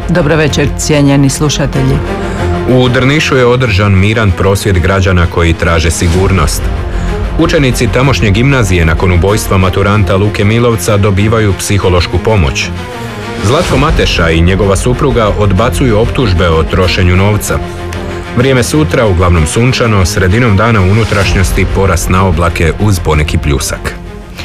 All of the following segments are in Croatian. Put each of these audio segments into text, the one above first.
Dobro večer, cijenjeni slušatelji. U Drnišu je održan miran prosvjed građana koji traže sigurnost. Učenici tamošnje gimnazije nakon ubojstva maturanta Luke Milovca dobivaju psihološku pomoć. Zlatko Mateša i njegova supruga odbacuju optužbe o trošenju novca. Vrijeme sutra, uglavnom sunčano, sredinom dana u unutrašnjosti porast na oblake uz poneki pljusak.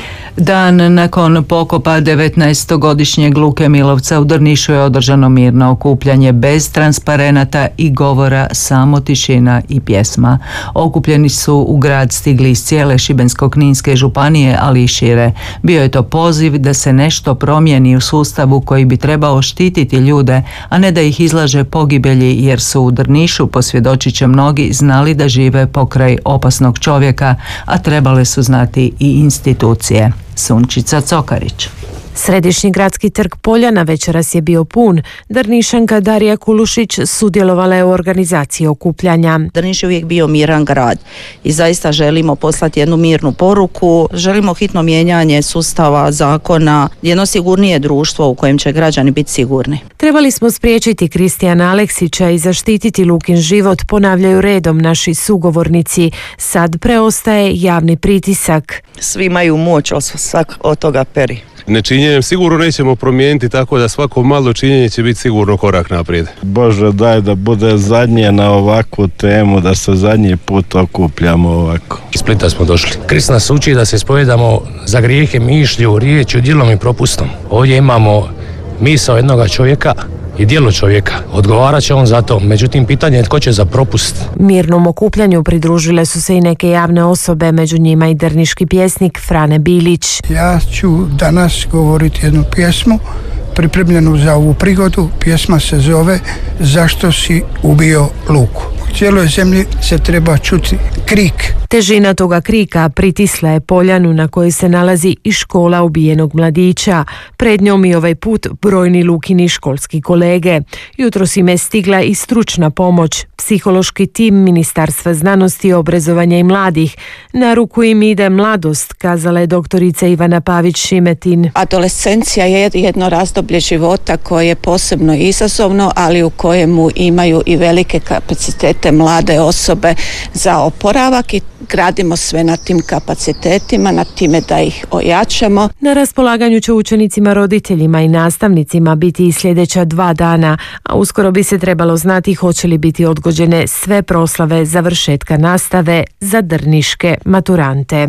Dan nakon pokopa 19-godišnjeg Luke Milovca u Drnišu je održano mirno okupljanje bez transparenata i govora, samo tišina i pjesma. Okupljeni su u grad stigli iz cijele Šibensko-kninske županije, ali i šire. Bio je to poziv da se nešto promijeni u sustavu koji bi trebao štititi ljude, a ne da ih izlaže pogibelji, jer su u Drnišu, posvjedočit će mnogi, znali da žive pokraj opasnog čovjeka, a trebale su znati i institucije. Sunčica Cokarić. Središnji gradski trg Poljana večeras je bio pun. Drnišanka Darija Kulušić sudjelovala je u organizaciji okupljanja. Drniš je uvijek bio miran grad i zaista želimo poslati jednu mirnu poruku. Želimo hitno mijenjanje sustava, zakona, jedno sigurnije društvo u kojem će građani biti sigurni. Trebali smo spriječiti Kristijana Aleksića i zaštititi Lukin život, ponavljaju redom naši sugovornici. Sad preostaje javni pritisak. Svi imaju moć, svak od toga peri. Nečinjenjem sigurno nećemo promijeniti, tako da svako malo činjenje će biti sigurno korak naprijed. Bože, daj da bude zadnje na ovakvu temu, da se zadnji put okupljamo ovako. Iz Splita smo došli. Krist nas uči da se ispovedamo za grijehe mišlju, riječju, djelom i propustom. Ovdje imamo misao jednoga čovjeka i djelo čovjeka. Odgovarat će on za to, međutim pitanje je tko će za propust. Mirnom okupljanju pridružile su se i neke javne osobe, među njima i drniški pjesnik Frane Bilić. Ja ću danas govoriti jednu pjesmu pripremljenu za ovu prigodu. Pjesma se zove Zašto si ubio Luku. U cijeloj zemlji se treba čuti krik. Težina toga krika pritisla je Poljanu na kojoj se nalazi i škola ubijenog mladića. Pred njom i ovaj put brojni Lukini školski kolege. Jutros im je stigla i stručna pomoć. Psihološki tim Ministarstva znanosti, obrazovanja i mladih. Na ruku im ide mladost, kazala je doktorica Ivana Pavić-Šimetin. Adolescencija je jedno razdoblje života koje je posebno izazovno, ali u kojemu imaju i velike kapacitete mlade osobe za oporavak i gradimo sve na tim kapacitetima, na time da ih ojačamo. Na raspolaganju će učenicima, roditeljima i nastavnicima biti i sljedeća 2 dana, a uskoro bi se trebalo znati hoće li biti odgođene sve proslave završetka nastave za drniške maturante.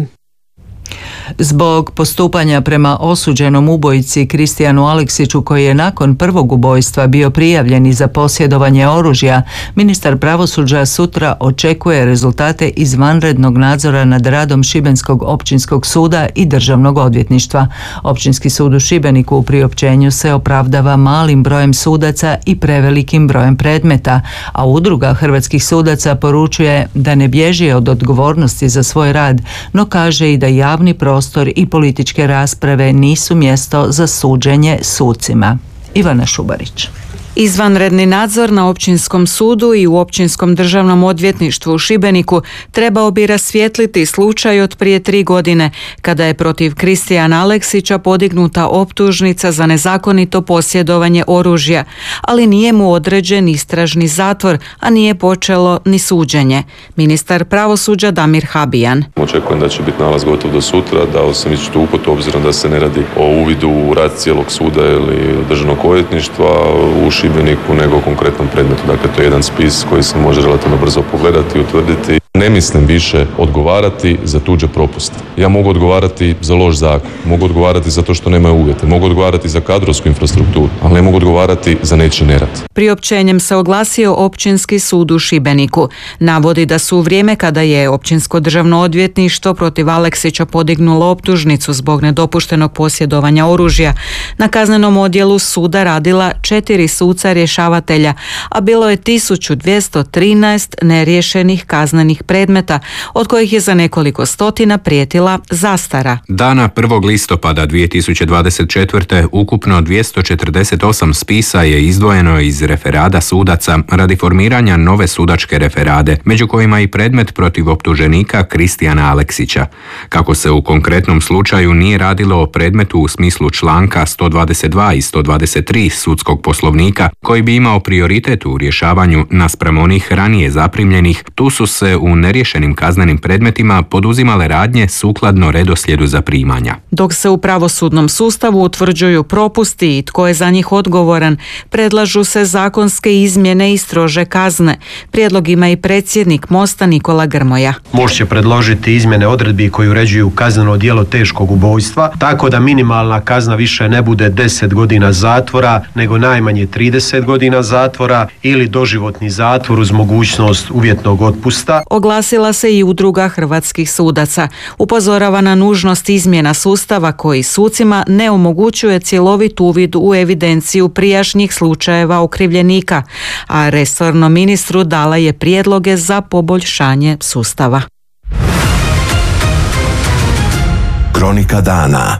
Zbog postupanja prema osuđenom ubojici Kristijanu Aleksiću, koji je nakon prvog ubojstva bio prijavljen i za posjedovanje oružja, ministar pravosuđa sutra očekuje rezultate izvanrednog nadzora nad radom Šibenskog općinskog suda i državnog odvjetništva. Općinski sud u Šibeniku u priopćenju se opravdava malim brojem sudaca i prevelikim brojem predmeta, a udruga hrvatskih sudaca poručuje da ne bježi od odgovornosti za svoj rad, no kaže i da javni prostor i političke rasprave nisu mjesto za suđenje sucima. Ivana Šubarić. Izvanredni nadzor na općinskom sudu i u općinskom državnom odvjetništvu u Šibeniku trebao bi rasvijetliti slučaj od prije 3 godine, kada je protiv Kristijana Aleksića podignuta optužnica za nezakonito posjedovanje oružja, ali nije mu određen istražni zatvor, a nije počelo ni suđenje. Ministar pravosuđa Damir Habijan. Očekujem da će biti nalaz gotov do sutra, dao sam istu uputu obzirom da se ne radi o uvidu u rad cijelog suda ili državnog odvjetništva u Šibeniku, nego o konkretnom predmetu. Dakle, to je jedan spis koji se može relativno brzo pogledati i utvrditi. Ne mislim više odgovarati za tuđe propuste. Ja mogu odgovarati za loš zakon, mogu odgovarati za to što nemaju uvjete, mogu odgovarati za kadrovsku infrastrukturu, ali ne mogu odgovarati za nečiji nerad. Priopćenjem se oglasio Općinski sud u Šibeniku. Navodi da su u vrijeme kada je Općinsko državno odvjetništvo protiv Aleksića podignulo optužnicu zbog nedopuštenog posjedovanja oružja, na kaznenom odjelu suda radila 4 suca rješavatelja, a bilo je 1213 neriješenih kaznenih predmeta, od kojih je za nekoliko stotina prijetila zastara. Dana 1. listopada 2024. ukupno 248 spisa je izdvojeno iz referada sudaca radi formiranja nove sudačke referade, među kojima i predmet protiv optuženika Kristijana Aleksića. Kako se u konkretnom slučaju nije radilo o predmetu u smislu članka 122 i 123 sudskog poslovnika, koji bi imao prioritet u rješavanju naspram onih ranije zaprimljenih, tu su se u neriješenim kaznenim predmetima poduzimale radnje sukladno redoslijedu zaprimanja. Dok se u pravosudnom sustavu utvrđuju propusti i tko je za njih odgovoran, predlažu se zakonske izmjene i strože kazne. Prijedlog ima i predsjednik Mosta Nikola Grmoja. Most će predložiti izmjene odredbi koji uređuju kazneno djelo teškog ubojstva, tako da minimalna kazna više ne bude 10 godina zatvora, nego najmanje 30 godina zatvora ili doživotni zatvor uz mogućnost uvjetnog otpusta. Oglasila se i Udruga hrvatskih sudaca. Upozorava na nužnost izmjena sustava koji sucima ne omogućuje cjelovit uvid u evidenciju prijašnjih slučajeva okrivljenika, a resornom ministru dala je prijedloge za poboljšanje sustava. Kronika dana.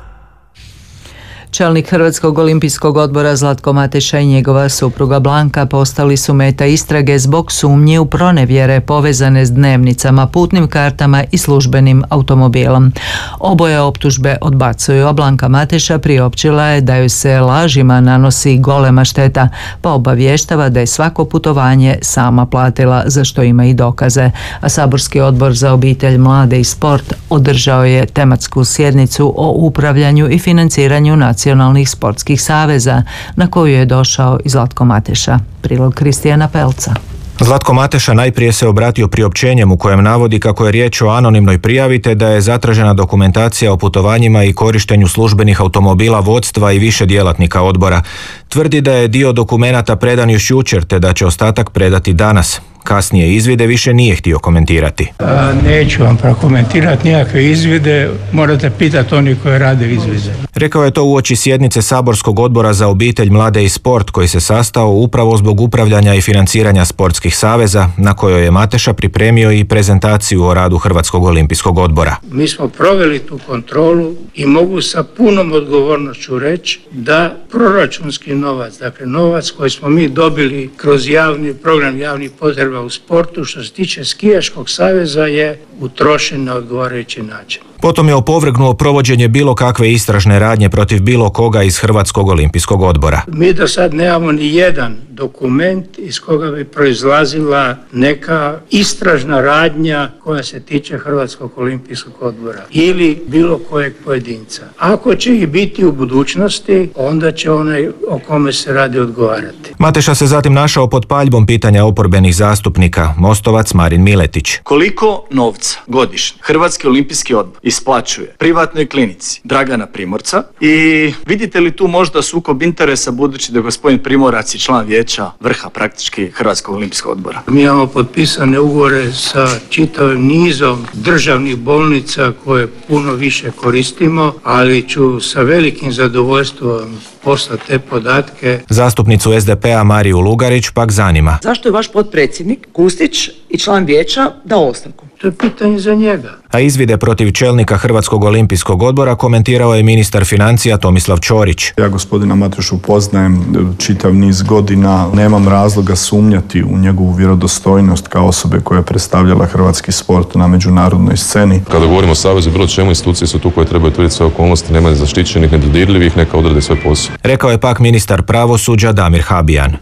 Čelnik Hrvatskog olimpijskog odbora Zlatko Mateša i njegova supruga Blanka postali su meta istrage zbog sumnji u pronevjere povezane s dnevnicama, putnim kartama i službenim automobilom. Oboje optužbe odbacuju, a Blanka Mateša priopćila je da joj se lažima nanosi golema šteta, pa obavještava da je svako putovanje sama platila, za što ima i dokaze. A saborski odbor za obitelj, mlade i sport održao je tematsku sjednicu o upravljanju i financiranju nacionalnih sportskih saveza, na koju je došao i Zlatko Mateša. Prilog Kristijana Pelca. Zlatko Mateša najprije se obratio priopćenjem u kojem navodi kako je riječ o anonimnoj prijavi te da je zatražena dokumentacija o putovanjima i korištenju službenih automobila vodstva i više djelatnika odbora. Tvrdi da je dio dokumenata predan još jučer te da će ostatak predati danas. Kasnije izvide više nije htio komentirati. Neću vam prokomentirati nikakve izvide, morate pitati oni koji rade izvide. Rekao je to uoči sjednice saborskog odbora za obitelj, mlade i sport koji se sastao upravo zbog upravljanja i financiranja sportskih saveza, na kojoj je Mateša pripremio i prezentaciju o radu Hrvatskog olimpijskog odbora. Mi smo proveli tu kontrolu i mogu sa punom odgovornošću reći da proračunski novac, dakle novac koji smo mi dobili kroz javni program javnih potreba u sportu, što se tiče skijaškog saveza, je utrošen na odgovarajući način. Potom je opovrgnuo provođenje bilo kakve istražne radnje protiv bilo koga iz Hrvatskog olimpijskog odbora. Mi do sad nemamo ni jedan dokument iz koga bi proizlazila neka istražna radnja koja se tiče Hrvatskog olimpijskog odbora ili bilo kojeg pojedinca. Ako će ih biti u budućnosti, onda će onaj o kome se radi odgovarati. Mateša se zatim našao pod paljbom pitanja oporbenih zastupnika, Mostovac Marin Miletić. Koliko novca godišnje Hrvatski olimpijski odbor isplaćuje privatnoj klinici Dragana Primorca i vidite li tu možda sukob interesa, budući da je gospodin Primorac i član vijeća vrha praktički Hrvatskog olimpijskog odbora? Mi imamo potpisane ugovore sa čitavim nizom državnih bolnica koje puno više koristimo, ali ću sa velikim zadovoljstvom poslati te podatke. Zastupnicu SDP-a Mariju Lugarić pak zanima. Zašto je vaš potpredsjednik Kustić i član vijeća dao ostavku? To je pitanje za njega. A izvide protiv čelnika Hrvatskog olimpijskog odbora komentirao je ministar financija Tomislav Ćorić. Ja gospodina Matešu poznajem čitav niz godina, nemam razloga sumnjati u njegovu vjerodostojnost kao osobe koja je predstavljala hrvatski sport na međunarodnoj sceni. Kada govorimo o savezu, bilo čemu, institucije su tu koje trebaju tvrditi sve okolnosti, nema zaštićenih, nedodirljivih, neka odrade svoj posao. Rekao je pak ministar pravosuđa Damir Habijan.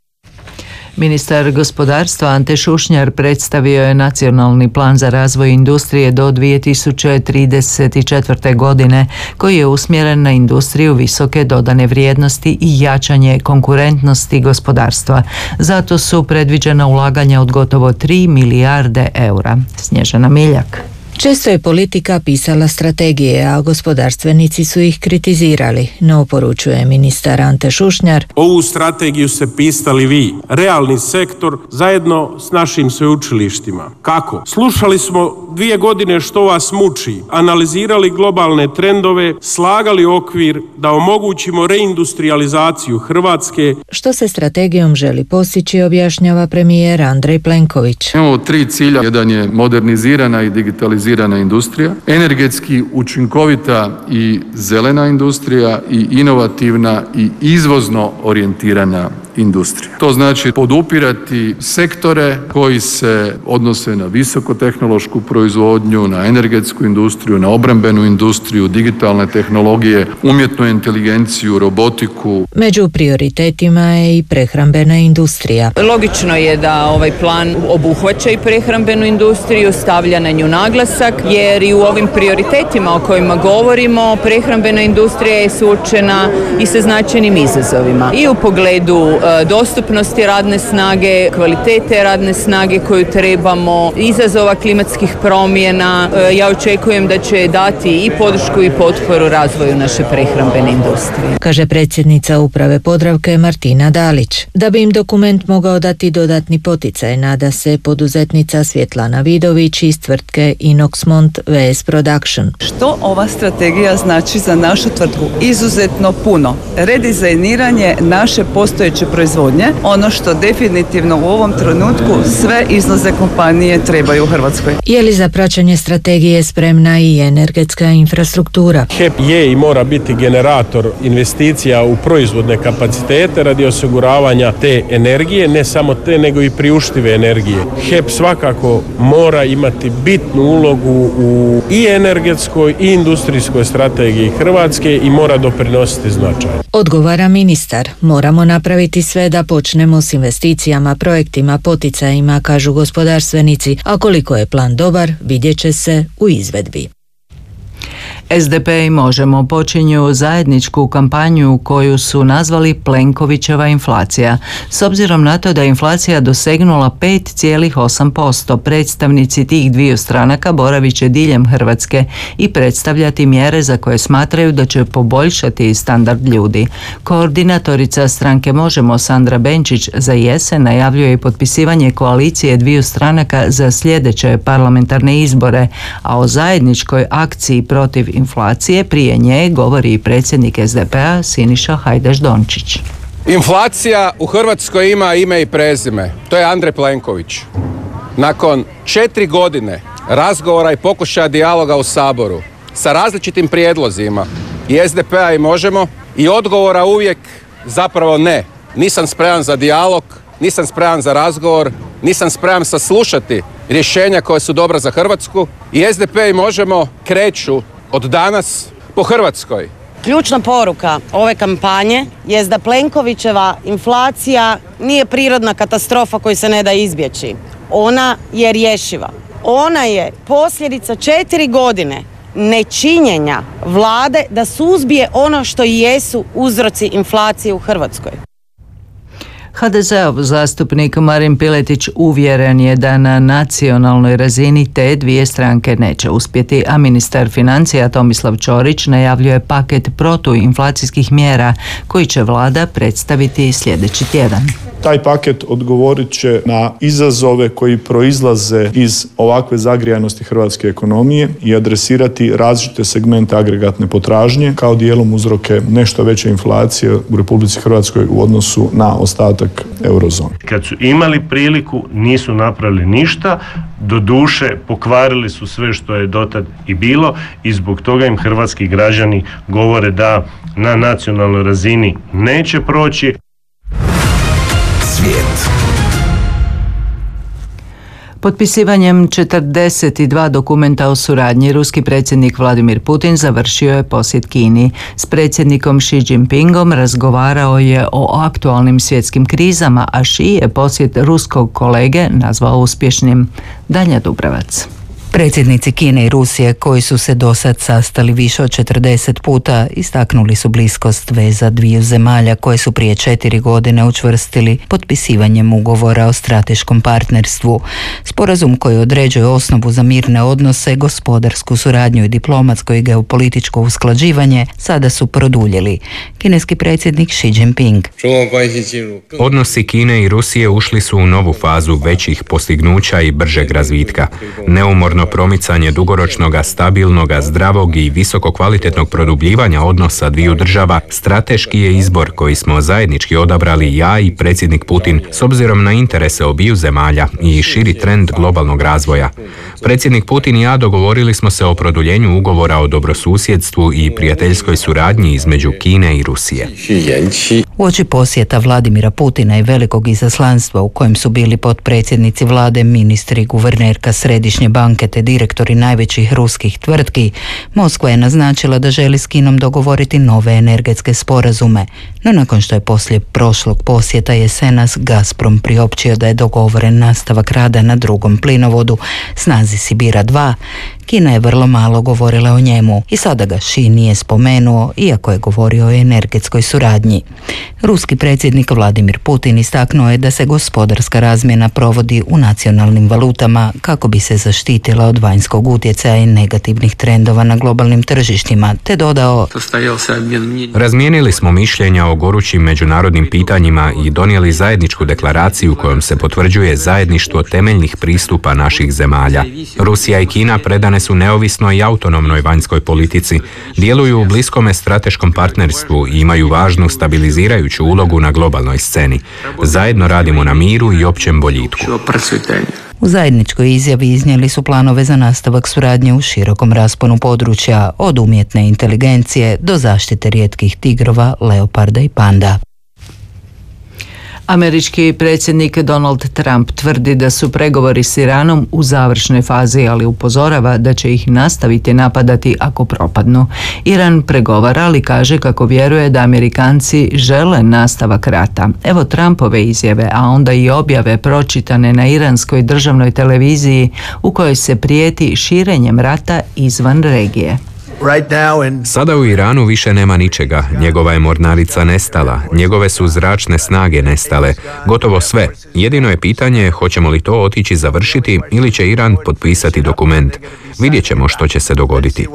Ministar gospodarstva Ante Šušnjar predstavio je nacionalni plan za razvoj industrije do 2034. godine, koji je usmjeren na industriju visoke dodane vrijednosti i jačanje konkurentnosti gospodarstva. Zato su predviđena ulaganja od gotovo 3 milijarde eura. Snježana Miljak. Često je politika pisala strategije, a gospodarstvenici su ih kritizirali, no poručuje ministar Ante Šušnjar. Ovu strategiju ste pisali vi, realni sektor, zajedno s našim sveučilištima. Kako? Slušali smo 2 godine što vas muči, analizirali globalne trendove, slagali okvir da omogućimo reindustrializaciju Hrvatske. Što se strategijom želi postići, objašnjava premijer Andrej Plenković. Imamo 3 cilja. Jedan je modernizirana i digitalizirana industrija, energetski učinkovita i zelena industrija i inovativna i izvozno orijentirana industrija. To znači podupirati sektore koji se odnose na visokotehnološku proizvodnju, na energetsku industriju, na obrambenu industriju, digitalne tehnologije, umjetnu inteligenciju, robotiku. Među prioritetima je i prehrambena industrija. Logično je da ovaj plan obuhvaća i prehrambenu industriju, stavlja na nju naglasak, jer i u ovim prioritetima o kojima govorimo, prehrambena industrija je suočena i sa značajnim izazovima. I u pogledu dostupnosti radne snage, kvalitete radne snage koju trebamo, izazova klimatskih promjena. Ja očekujem da će dati i podršku i potporu razvoju naše prehrambene industrije. Kaže predsjednica uprave Podravke Martina Dalić. Da bi im dokument mogao dati dodatni poticaj, nada se poduzetnica Svjetlana Vidović iz tvrtke Inoxmont VS Production. Što ova strategija znači za našu tvrtku? Izuzetno puno. Redizajniranje naše postojeće proizvodnje, ono što definitivno u ovom trenutku sve izlaze kompanije trebaju u Hrvatskoj. Je li za praćenje strategije spremna i energetska infrastruktura? HEP je i mora biti generator investicija u proizvodne kapacitete radi osiguravanja te energije, ne samo te nego i priuštive energije. HEP svakako mora imati bitnu ulogu u i energetskoj i industrijskoj strategiji Hrvatske i mora doprinositi značaj. Odgovara ministar, moramo napraviti sve da počnemo s investicijama, projektima, poticajima, kažu gospodarstvenici, a koliko je plan dobar, vidjet će se u izvedbi. SDP i Možemo počinju zajedničku kampanju koju su nazvali Plenkovićeva inflacija. S obzirom na to da je inflacija dosegnula 5,8%, predstavnici tih dviju stranaka boravit će diljem Hrvatske i predstavljati mjere za koje smatraju da će poboljšati standard ljudi. Koordinatorica stranke Možemo Sandra Benčić za jesen najavljuje i potpisivanje koalicije dviju stranaka za sljedeće parlamentarne izbore, a o zajedničkoj akciji protiv inflacije prije nje govori i predsjednik SDP-a Siniša Hajdaš Dončić. Inflacija u Hrvatskoj ima ime i prezime. To je Andrej Plenković. Nakon 4 godine razgovora i pokušaja dijaloga u Saboru sa različitim prijedlozima i SDP-a i Možemo i odgovora uvijek zapravo ne. Nisam spreman za dijalog, nisam spreman za razgovor, nisam spreman saslušati rješenja koja su dobra za Hrvatsku i SDP i Možemo kreću od danas po Hrvatskoj. Ključna poruka ove kampanje je da Plenkovićeva inflacija nije prirodna katastrofa koju se ne da izbjeći. Ona je rješiva. Ona je posljedica 4 godine nečinjenja vlade da suzbije ono što i jesu uzroci inflacije u Hrvatskoj. HDZ-ov zastupnik Marin Piletić uvjeren je da na nacionalnoj razini te dvije stranke neće uspjeti, a ministar financija Tomislav Ćorić najavljuje paket protuinflacijskih mjera koji će vlada predstaviti sljedeći tjedan. Taj paket odgovorit će na izazove koji proizlaze iz ovakve zagrijanosti hrvatske ekonomije i adresirati različite segmente agregatne potražnje kao dijelom uzroke nešto veće inflacije u Republici Hrvatskoj u odnosu na ostatak eurozone. Kad su imali priliku, nisu napravili ništa, doduše pokvarili su sve što je dotad i bilo i zbog toga im hrvatski građani govore da na nacionalnoj razini neće proći. Svijet. Potpisivanjem 42 dokumenta o suradnji ruski predsjednik Vladimir Putin završio je posjet Kini. S predsjednikom Xi Jinpingom razgovarao je o aktualnim svjetskim krizama, a Xi je posjet ruskog kolege nazvao uspješnim. Danja Dubravac. Predsjednici Kine i Rusije, koji su se dosad sastali više od 40 puta, istaknuli su bliskost veza dviju zemalja koje su prije 4 godine učvrstili potpisivanjem ugovora o strateškom partnerstvu. Sporazum koji određuje osnovu za mirne odnose, gospodarsku suradnju i diplomatsko i geopolitičko usklađivanje sada su produljili. Kineski predsjednik Xi Jinping. Odnosi Kine i Rusije ušli su u novu fazu većih postignuća i bržeg razvitka. Neumorno promicanje dugoročnog, stabilnog, zdravog i visoko kvalitetnog produbljivanja odnosa dviju država strateški je izbor koji smo zajednički odabrali ja i predsjednik Putin s obzirom na interese obiju zemalja i širi trend globalnog razvoja. Predsjednik Putin i ja dogovorili smo se o produljenju ugovora o dobrosusjedstvu i prijateljskoj suradnji između Kine i Rusije. Uoči posjeta Vladimira Putina i velikog izaslanstva u kojem su bili potpredsjednici vlade, ministri, guvernerka Središnje banke te direktori najvećih ruskih tvrtki, Moskva je naznačila da želi s Kinom dogovoriti nove energetske sporazume. No nakon što je poslije prošlog posjeta jesenas Gazprom priopćio da je dogovoren nastavak rada na drugom plinovodu snazi Sibira 2, Kina je vrlo malo govorila o njemu i sada ga Xi nije spomenuo, iako je govorio o energetskoj suradnji. Ruski predsjednik Vladimir Putin istaknuo je da se gospodarska razmjena provodi u nacionalnim valutama kako bi se zaštitila od vanjskog utjecaja i negativnih trendova na globalnim tržištima, te dodao: Razmijenili smo mišljenja o gorućim međunarodnim pitanjima i donijeli zajedničku deklaraciju kojom se potvrđuje zajedništvo temeljnih pristupa naših zemalja. Rusija i Kina predane su neovisnoj i autonomnoj vanjskoj politici, djeluju u bliskome strateškom partnerstvu i imaju važnu stabilizirajuću ulogu na globalnoj sceni. Zajedno radimo na miru i općem boljitku. U zajedničkoj izjavi iznijeli su planove za nastavak suradnje u širokom rasponu područja, od umjetne inteligencije do zaštite rijetkih tigrova, leoparda i panda. Američki predsjednik Donald Trump tvrdi da su pregovori s Iranom u završnoj fazi, ali upozorava da će ih nastaviti napadati ako propadnu. Iran pregovara, ali kaže kako vjeruje da Amerikanci žele nastavak rata. Evo Trumpove izjave, a onda i objave pročitane na iranskoj državnoj televiziji u kojoj se prijeti širenjem rata izvan regije. Sada u Iranu više nema ničega, njegova je mornarica nestala, njegove su zračne snage nestale, gotovo sve. Jedino je pitanje hoćemo li to otići završiti ili će Iran potpisati dokument. Vidjet ćemo što će se dogoditi.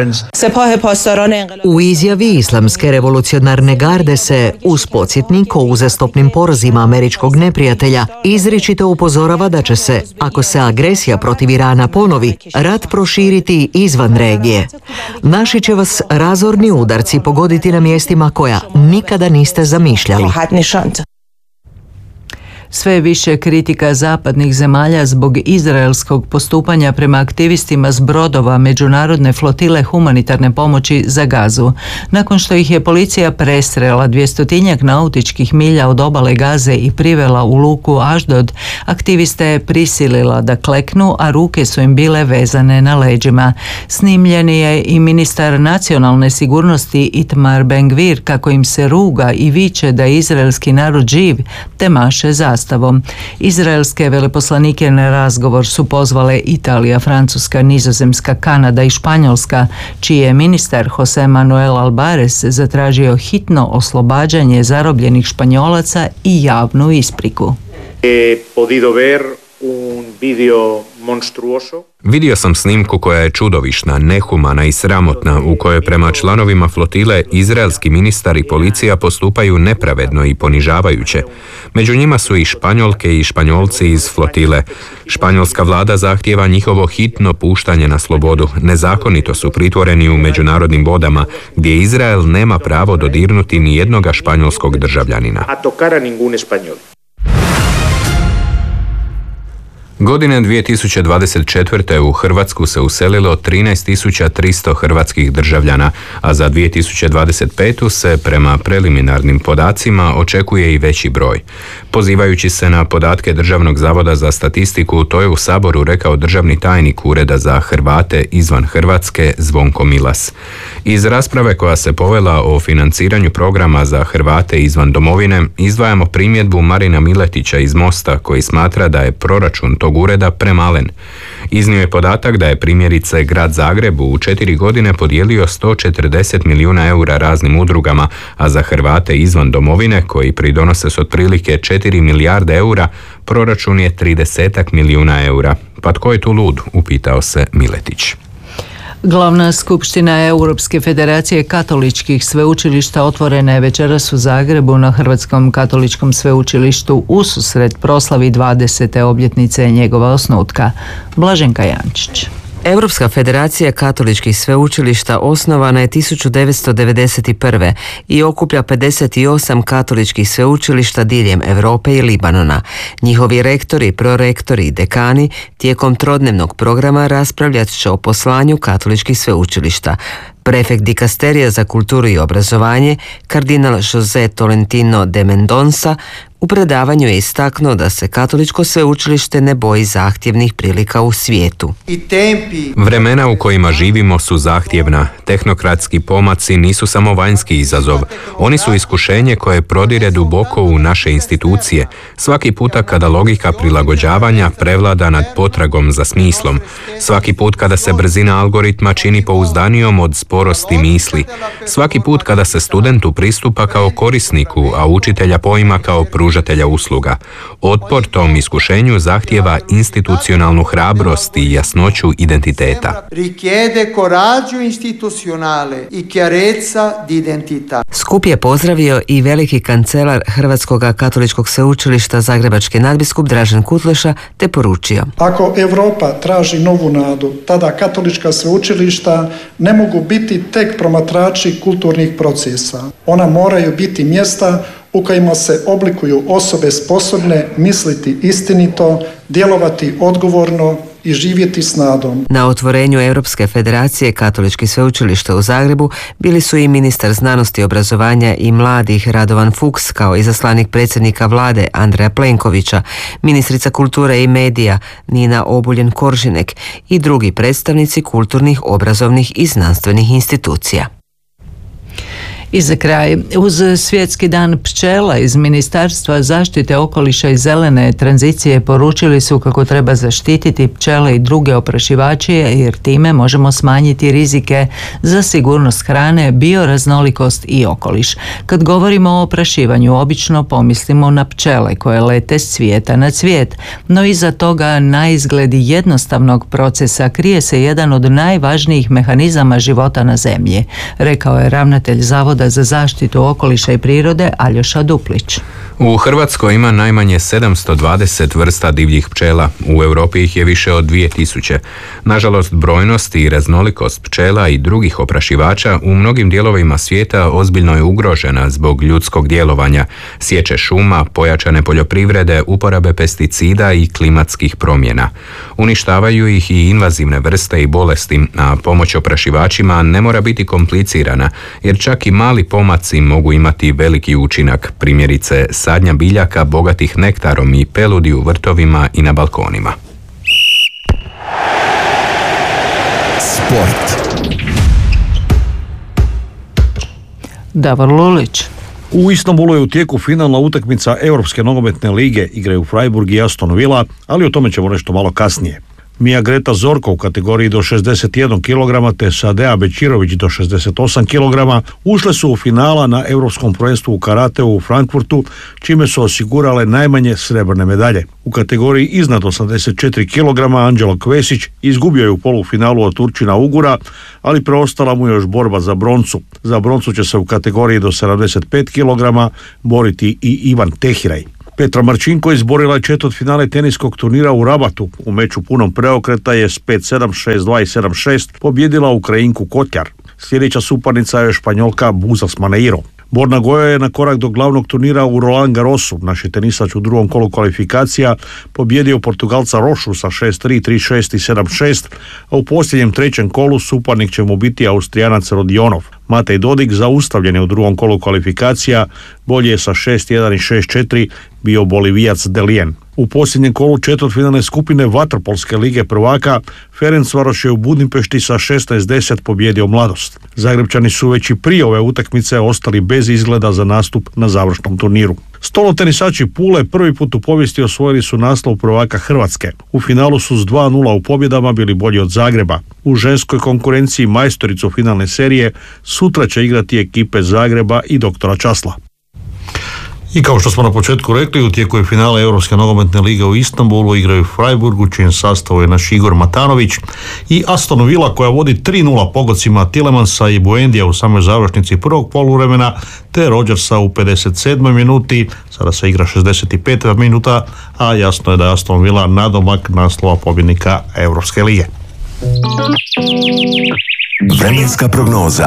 U izjavi Islamske revolucionarne garde se, uz podsjetnik o uzastopnim porazima američkog neprijatelja, izričito upozorava da će se, ako se agresija protiv Irana ponovi, rat proširiti izvan regije. Naši će vas razorni udarci pogoditi na mjestima koja nikada niste zamišljali. Sve više kritika zapadnih zemalja zbog izraelskog postupanja prema aktivistima s brodova međunarodne flotile humanitarne pomoći za Gazu. Nakon što ih je policija presrela 200 nautičkih milja od obale Gaze i privela u luku Ashdod, aktiviste je prisilila da kleknu, a ruke su im bile vezane na leđima. Snimljen je i ministar nacionalne sigurnosti Itamar Ben-Gvir kako im se ruga i viče da je izraelski narod živ, te maše zastavom. Izraelske veleposlanike na razgovor su pozvale Italija, Francuska, Nizozemska, Kanada i Španjolska, čiji je ministar Jose Manuel Albares zatražio hitno oslobađanje zarobljenih Španjolaca i javnu ispriku. Vidio sam snimku koja je čudovišna, nehumana i sramotna, u kojoj prema članovima flotile izraelski ministar i policija postupaju nepravedno i ponižavajuće. Među njima su i Španjolke i Španjolci iz flotile. Španjolska vlada zahtijeva njihovo hitno puštanje na slobodu. Nezakonito su pritvoreni u međunarodnim vodama, gdje Izrael nema pravo dodirnuti ni jednoga španjolskog državljanina. Godine 2024. u Hrvatsku se uselilo 13.300 hrvatskih državljana, a za 2025. se prema preliminarnim podacima očekuje i veći broj. Pozivajući se na podatke Državnog zavoda za statistiku, to je u Saboru rekao državni tajnik Ureda za Hrvate izvan Hrvatske Zvonko Milas. Iz rasprave koja se povela o financiranju programa za Hrvate izvan domovine, izdvajamo primjedbu Marina Miletića iz Mosta koji smatra da je proračun tog ureda premalen. Iznio je podatak da je primjerice grad Zagreb u 4 godine podijelio 140 milijuna eura raznim udrugama, a za Hrvate izvan domovine, koji pridonose s otprilike 4 milijarde eura, proračun je 30 milijuna eura. Pa tko je tu lud, upitao se Miletić. Glavna skupština Europske federacije katoličkih sveučilišta otvorena je večeras u Zagrebu na Hrvatskom katoličkom sveučilištu ususret proslavi 20. obljetnice njegova osnutka. Blaženka Jančić. Europska federacija katoličkih sveučilišta osnovana je 1991. i okuplja 58 katoličkih sveučilišta diljem Europe i Libanona. Njihovi rektori, prorektori i dekani tijekom trodnevnog programa raspravljat će o poslanju katoličkih sveučilišta. Prefekt dikasterija za kulturu i obrazovanje, kardinal José Tolentino de Mendonça, u predavanju je istaknuo da se katoličko sveučilište ne boji zahtjevnih prilika u svijetu. Vremena u kojima živimo su zahtjevna. Tehnokratski pomaci nisu samo vanjski izazov. Oni su iskušenje koje prodire duboko u naše institucije. Svaki puta kada logika prilagođavanja prevlada nad potragom za smislom. Svaki put kada se brzina algoritma čini pouzdanijom od sporosti misli. Svaki put kada se studentu pristupa kao korisniku, a učitelja poima kao pružatelja usluga. Otpor tom iskušenju zahtijeva institucionalnu hrabrost i jasnoću identiteta. Skup je pozdravio i veliki kancelar Hrvatskog katoličkog sveučilišta zagrebački nadbiskup Dražen Kutleša te poručio: Ako Europa traži novu nadu, tada katolička sveučilišta ne mogu biti tek promatrači kulturnih procesa. Ona moraju biti mjesta u kojima se oblikuju osobe sposobne misliti istinito, djelovati odgovorno i živjeti s nadom. Na otvorenju Europske federacije katoličkih sveučilišta u Zagrebu bili su i ministar znanosti, obrazovanja i mladih Radovan Fuchs, kao izaslanik predsjednika vlade Andreja Plenkovića, ministrica kulture i medija Nina Obuljen-Koržinek i drugi predstavnici kulturnih, obrazovnih i znanstvenih institucija. I za kraj, uz Svjetski dan pčela iz Ministarstva zaštite okoliša i zelene tranzicije poručili su kako treba zaštititi pčele i druge oprašivače jer time možemo smanjiti rizike za sigurnost hrane, bioraznolikost i okoliš. Kad govorimo o oprašivanju, obično pomislimo na pčele koje lete s cvijeta na cvijet, no iza toga na izgled jednostavnog procesa krije se jedan od najvažnijih mehanizama života na zemlji, rekao je ravnatelj Zavoda za zaštitu okoliša i prirode Aljoša Duplić. U Hrvatskoj ima najmanje 720 vrsta divljih pčela, u Europi ih je više od 2000. Nažalost, brojnost i raznolikost pčela i drugih oprašivača u mnogim dijelovima svijeta ozbiljno je ugrožena zbog ljudskog djelovanja, sječe šuma, pojačane poljoprivrede, uporabe pesticida i klimatskih promjena. Uništavaju ih i invazivne vrste i bolesti, a pomoć oprašivačima ne mora biti komplicirana, jer čak i mali pomaci mogu imati veliki učinak, primjerice sadnja biljaka bogatih nektarom i peludi u vrtovima i na balkonima. Sport. Davor Lulić. U Istanbulu je u tijeku finalna utakmica Europske nogometne lige, igraju Freiburg i Aston Villa, ali o tome ćemo nešto malo kasnije. Mija Greta Zorko u kategoriji do 61 kg te Sadea Bečirović do 68 kg ušle su u finala na Europskom prvenstvu u karateu u Frankfurtu, čime su osigurale najmanje srebrne medalje. U kategoriji iznad 84 kg Anđelo Kvesić izgubio je u polufinalu od Turčina Ugura, ali preostala mu je još borba za broncu. Za broncu će se u kategoriji do 75 kg boriti i Ivan Tehiraj. Petra Marčinko izborila je četvrtfinale teniskog turnira u Rabatu. U meču punom preokreta je s 5-7, 6-2 i 7-6 pobjedila Ukrajinku Kotjar. Sljedeća suparnica je Španjolka Buzas Maneiro. Borna Goja je na korak do glavnog turnira u Roland Garrosu. Naš je tenisač u drugom kolu kvalifikacija pobjedio Portugalca Rošu sa 6-3, 3-6 i 7-6, a u posljednjem trećem kolu suparnik će mu biti Austrijanac Rodionov. Matej Dodik, zaustavljen je u drugom kolu kvalifikacija, bolje je sa 6-1 i 6-4 bio Bolivijac Delien. U posljednjem kolu četvrtfinalne skupine vaterpolske lige prvaka Ferencvaroš je u Budimpešti sa 16-10 pobjedio Mladost. Zagrebčani su već i prije ove utakmice ostali bez izgleda za nastup na završnom turniru. Stolotenisači Pule prvi put u povijesti osvojili su naslov prvaka Hrvatske. U finalu su s 2:0 u pobjedama bili bolji od Zagreba. U ženskoj konkurenciji majstoricu finalne serije sutra će igrati ekipe Zagreba i Doktora Časla. I kao što smo na početku rekli, u tijeku je finale Europske nogometne lige u Istanbulu, igraju Freiburgu, čijem sastavu je naš Igor Matanović, i Aston Villa koja vodi 3:0 pogodcima Tillemansa i Buendija u samoj završnici prvog poluvremena, te Rodgersa u 57. minuti. Sada se igra 65. minuta, a jasno je da je Aston Villa nadomak naslova pobjednika Europske lige. Vremenska prognoza.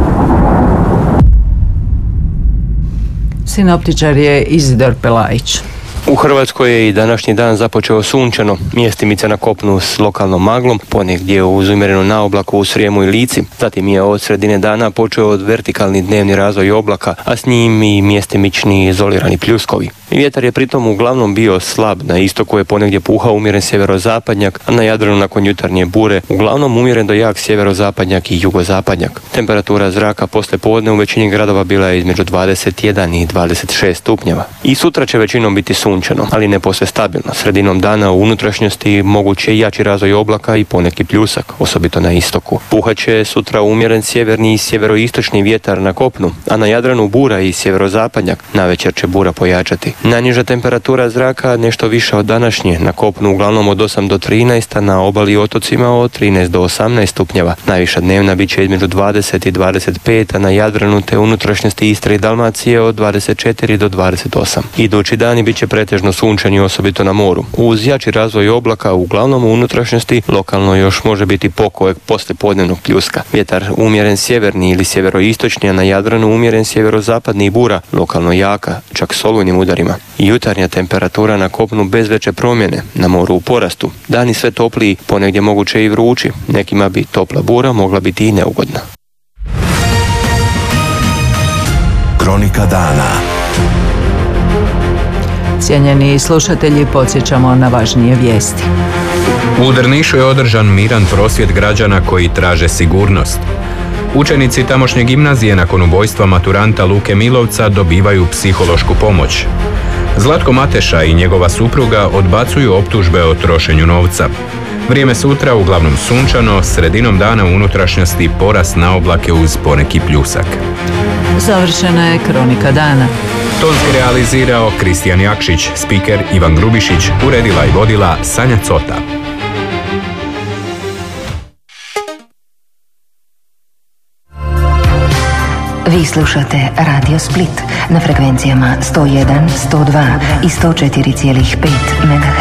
Sinoptičar je Izidor Pelajić. U Hrvatskoj je i današnji dan započeo sunčano, mjestimice na kopnu s lokalnom maglom, ponegdje uz umjerenu naoblaku u Srijemu i Lici. Zatim je od sredine dana počeo od vertikalni dnevni razvoj oblaka, a s njim i mjestimični izolirani pljuskovi. Vjetar je pritom uglavnom bio slab, na istoku je ponegdje puhao umjeren sjeverozapadnjak, a na Jadranu nakon jutarnje bure uglavnom umjeren do jak sjeverozapadnjak i jugozapadnjak. Temperatura zraka poslije podne u većini gradova bila je između 21 i 26 stupnjeva. I sutra će većinom biti sunčano, ali ne posve stabilno. Sredinom dana u unutrašnjosti moguće jači razvoj oblaka i poneki pljusak, osobito na istoku. Puhaće sutra umjeren sjeverni i sjeveroistočni vjetar na kopnu, a na Jadranu bura i sjeverozapadnjak. Navečer će bura pojačati. Najniža temperatura zraka nešto više od današnje, na kopnu uglavnom od 8 do 13, a na obali i otocima od 13 do 18 stupnjeva. Najviša dnevna bit će između 20 i 25, a na Jadranu te unutrašnjosti Istre i Dalmacije od 24 do 28. Idući dani bit će pretežno sunčani, osobito na moru. Uz jači razvoj oblaka uglavnom u unutrašnjosti lokalno još može biti pokojeg poslijepodnevnog pljuska. Vjetar umjeren sjeverni ili sjeveroistočni, a na Jadranu umjeren sjeverozapadni i bura, lokalno jaka, čak s olujnim udarima. Jutarnja temperatura na kopnu bez veće promjene, na moru u porastu. Dani sve topliji, ponegdje moguće i vrući. Nekima bi topla bura mogla biti i neugodna. Kronika dana. Cijenjeni slušatelji, podsjećamo na važnije vijesti. U Drnišu je održan miran prosvjed građana koji traže sigurnost. Učenici tamošnje gimnazije nakon ubojstva maturanta Luke Milovca dobivaju psihološku pomoć. Zlatko Mateša i njegova supruga odbacuju optužbe o trošenju novca. Vrijeme sutra uglavnom sunčano, sredinom dana u unutrašnjosti porast na oblake uz poneki pljusak. Završena je Kronika dana. Tonski realizirao Kristijan Jakšić, spiker Ivan Grubišić, uredila i vodila Sanja Cota. Vi slušate Radio Split na frekvencijama 101, 102 i 104,5 MHz.